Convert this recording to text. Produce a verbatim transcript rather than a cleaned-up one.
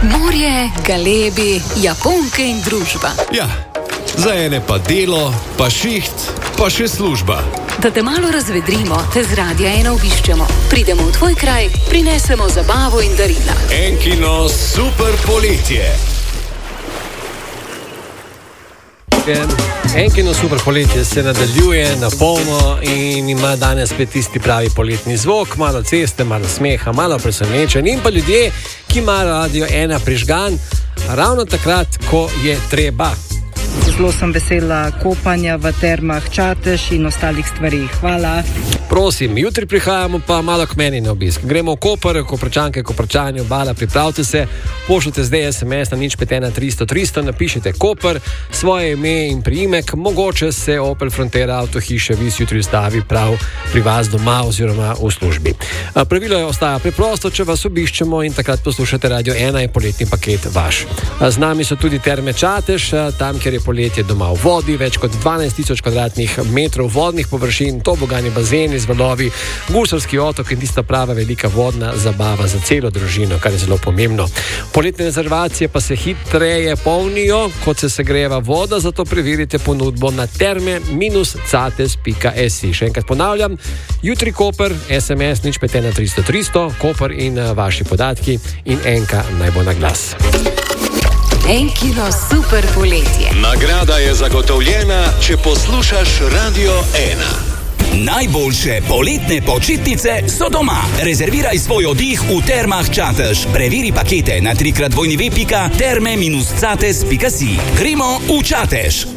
Morje, galebi, Japonke in družba. Ja, za ene pa delo, pa šiht, pa še služba. Da te malo razvedrimo, te z Radia ena obiščemo. Pridemo v tvoj kraj, prinesemo zabavo in darila. Enkino super poletje. Enkino super poletje se nadaljuje na polno in ima danes spet tisti pravi poletni zvok, malo ceste, malo smeha, malo presenečenj in pa ljudje, ki imajo Radio ena prižgan ravno takrat, ko je treba. Zelo sem vesela kopanja v termah Čatež in ostalih stvari. Hvala. Prosim, jutri prihajamo pa malo k meni na obisk. Gremo v Koper, Koprčanke, Koprčani, obala, pripravite se, pošljite zdaj es em es na nič pet ena tristo tristo, napišite Koper, svoje ime in priimek, mogoče se Opel Frontera avtohiše vis jutri ustavi prav pri vas doma oziroma v službi. Pravilo je ostaja preprosto, če vas obiščemo in takrat poslušate Radio ena, je poletni paket vaš. Z nami so tudi terme Čatež, tam, kjer je poletje doma v vodi, več kot dvanajst tisoč kvadratnih metrov vodnih površin, tobogani bazeni z valovi, gusarski otok in tista prava velika vodna zabava za celo družino, kar je zelo pomembno. Poletne rezervacije pa se hitreje polnijo, kot se segreva voda, zato preverite ponudbo na terme cates pika si. Še enkrat ponavljam, jutri Koper, es em es nič pet ena tristo tristo, Koper in vaši podatki in enka naj bo na glas. Enkino super poletje. Nagrada je zagotovljena, če poslušaš Radio ena. Najboljše poletne počitnice so doma. Rezerviraj svoj oddih v termah Čatež. Preveri pakete na tri krat w w w pika terme cates pika si. Gremo v Čatež.